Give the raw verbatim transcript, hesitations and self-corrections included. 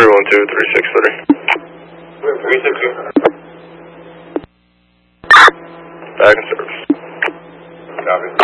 three one two, three six three. three six two. Back in service. Copy.